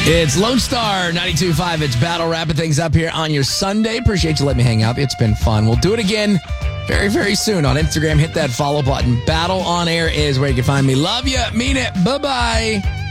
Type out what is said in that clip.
It's Lone Star 92.5. It's Battle, wrapping things up here on your Sunday. Appreciate you letting me hang out. It's been fun. We'll do it again very, very soon on Instagram. Hit that follow button. Battle on Air is where you can find me. Love you. Mean it. Bye-bye.